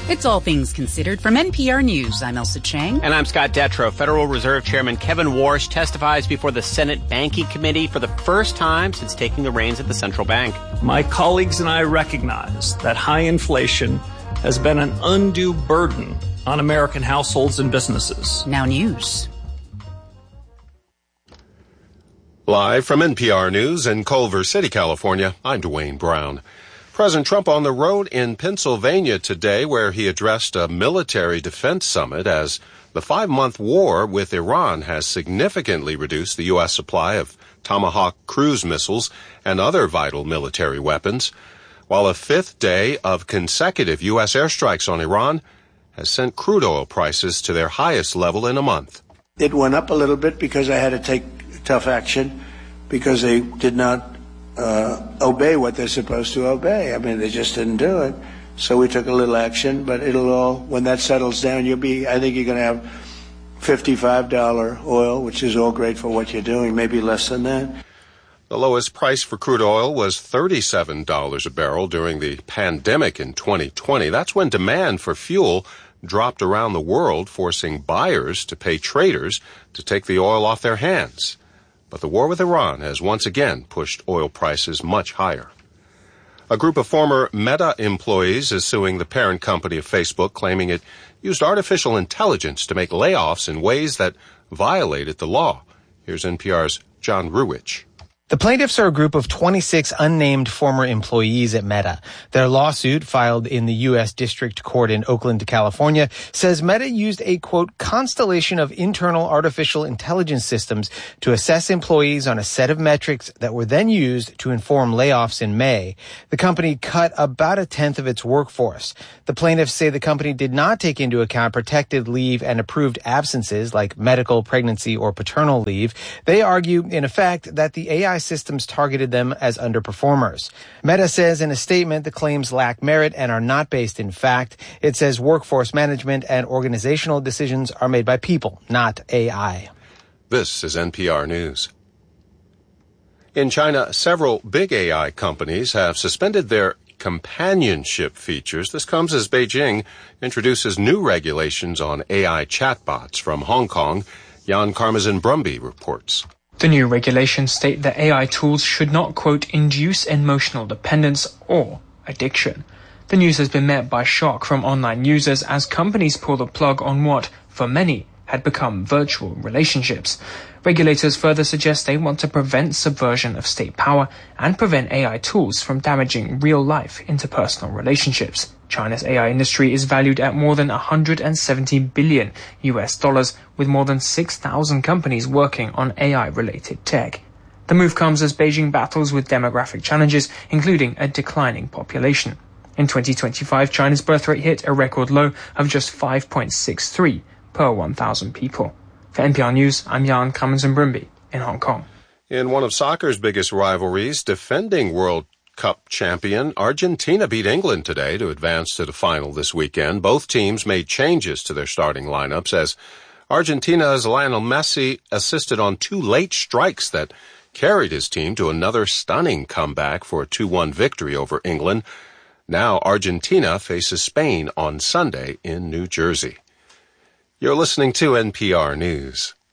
It's All Things Considered from NPR News. I'm Elsa Chang. And I'm Scott Detrow. Federal Reserve Chairman Kevin Warsh testifies before the Senate Banking Committee for the first time since taking the reins at the central bank. My colleagues and I recognize that high inflation has been an undue burden on American households and businesses. Now news. Live from NPR News in Culver City, California, I'm Dwayne Brown. President Trump on the road in Pennsylvania today, where he addressed a military defense summit as the 5-month war with Iran has significantly reduced the U.S. supply of Tomahawk cruise missiles and other vital military weapons, while a 5th day of consecutive U.S. airstrikes on Iran has sent crude oil prices to their highest level in a month. It went up a little bit because I had to take tough action because they did not obey what they're supposed to obey. I mean, they just didn't do it. So we took a little action, but it'll all, when that settles down, I think you're going to have $55 oil, which is all great for what you're doing, maybe less than that. The lowest price for crude oil was $37 a barrel during the pandemic in 2020. That's when demand for fuel dropped around the world, forcing buyers to pay traders to take the oil off their hands. But the war with Iran has once again pushed oil prices much higher. A group of former Meta employees is suing the parent company of Facebook, claiming it used artificial intelligence to make layoffs in ways that violated the law. Here's NPR's John Ruwitch. The plaintiffs are a group of 26 unnamed former employees at Meta. Their lawsuit, filed in the U.S. District Court in Oakland, California, says Meta used a, quote, constellation of internal artificial intelligence systems to assess employees on a set of metrics that were then used to inform layoffs in May. The company cut about 1/10 of its workforce. The plaintiffs say the company did not take into account protected leave and approved absences like medical, pregnancy, or paternal leave. They argue, in effect, that the AI systems targeted them as underperformers. Meta says in a statement the claims lack merit and are not based in fact. It says workforce management and organizational decisions are made by people, not AI. This is NPR News. In China, several big AI companies have suspended their companionship features. This comes as Beijing introduces new regulations on AI chatbots. From Hong Kong, Jan Karmazin Brumby reports. The new regulations state that AI tools should not, quote, induce emotional dependence or addiction. The news has been met by shock from online users as companies pull the plug on what, for many, had become virtual relationships. Regulators further suggest they want to prevent subversion of state power and prevent AI tools from damaging real-life interpersonal relationships. China's AI industry is valued at more than $170 billion, with more than 6,000 companies working on AI-related tech. The move comes as Beijing battles with demographic challenges, including a declining population. In 2025, China's birth rate hit a record low of just 5.63 per 1,000 people. For NPR News, I'm Jan Karmazin Brumby in Hong Kong. In one of soccer's biggest rivalries, defending World Cup champion Argentina beat England today to advance to the final this weekend. Both teams made changes to their starting lineups as Argentina's Lionel Messi assisted on 2 late strikes that carried his team to another stunning comeback for a 2-1 victory over England. Now Argentina faces Spain on Sunday in New Jersey. You're listening to NPR News.